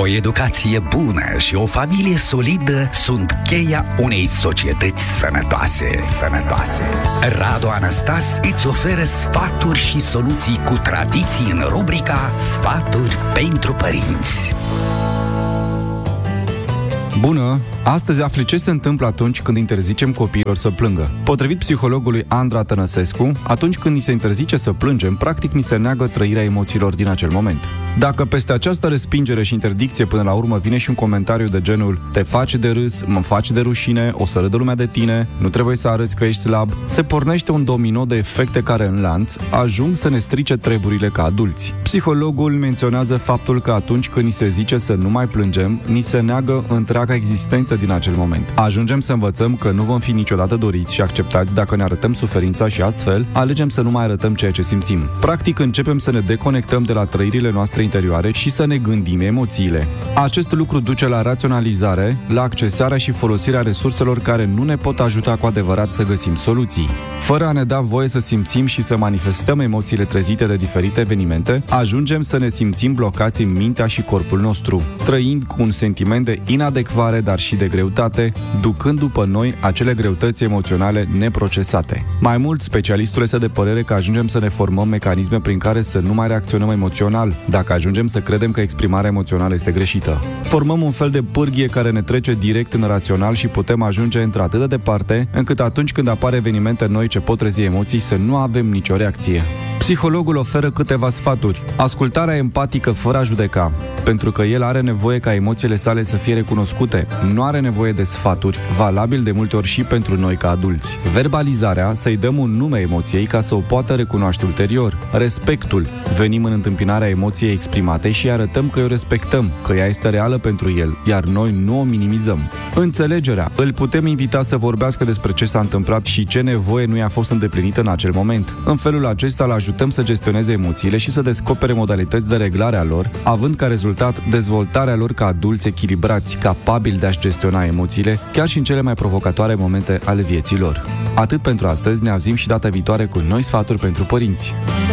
O educație bună și o familie solidă sunt cheia unei societăți sănătoase. Radu Anastas îți oferă sfaturi și soluții cu tradiții în rubrica Sfaturi pentru părinți. Bună! Astăzi afli ce se întâmplă atunci când interzicem copiilor să plângă. Potrivit psihologului Andra Tănăsescu, atunci când ni se interzice să plângem, practic ni se neagă trăirea emoțiilor din acel moment. Dacă peste această respingere și interdicție până la urmă vine și un comentariu de genul te faci de râs, mă faci de rușine, o să râdă lumea de tine, nu trebuie să arăți că ești slab, se pornește un domino de efecte care în lanț ajung să ne strice treburile ca adulți. Psihologul menționează faptul că atunci când ni se zice să nu mai plângem, ni se neagă întreaga existență din acel moment. Ajungem să învățăm că nu vom fi niciodată doriți și acceptați dacă ne arătăm suferința și astfel alegem să nu mai arătăm ceea ce simțim. Practic începem să ne deconectăm de la trăirile noastre interioare și să ne gândim emoțiile. Acest lucru duce la raționalizare, la accesarea și folosirea resurselor care nu ne pot ajuta cu adevărat să găsim soluții. Fără a ne da voie să simțim și să manifestăm emoțiile trezite de diferite evenimente, ajungem să ne simțim blocați în mintea și corpul nostru, trăind cu un sentiment de inadecvare, dar și de greutate, ducând după noi acele greutăți emoționale neprocesate. Mai mult, specialistul este de părere că ajungem să ne formăm mecanisme prin care să nu mai reacționăm emoțional, dacă ajungem să credem că exprimarea emoțională este greșită. Formăm un fel de pârghie care ne trece direct în rațional și putem ajunge într-atât de departe, încât atunci când apar evenimente noi ce pot trezi emoții, să nu avem nicio reacție. Psihologul oferă câteva sfaturi. Ascultarea empatică fără a judeca, pentru că el are nevoie ca emoțiile sale să fie recunoscute. Nu are nevoie de sfaturi, valabil de multe ori și pentru noi ca adulți. Verbalizarea, să-i dăm un nume emoției ca să o poată recunoaște ulterior. Respectul, venim în întâmpinarea emoției exprimate și arătăm că o respectăm, că ea este reală pentru el, iar noi nu o minimizăm. Înțelegerea, îl putem invita să vorbească despre ce s-a întâmplat și ce nevoie nu i-a fost îndeplinită în acel moment. În felul acesta îl ajutăm să gestioneze emoțiile și să descopere modalități de reglare a lor, având ca rezultat dezvoltarea lor ca adulți echilibrați, capabili de a-și gestiona emoțiile, chiar și în cele mai provocatoare momente ale vieții lor. Atât pentru astăzi, ne auzim și data viitoare cu noi sfaturi pentru părinți.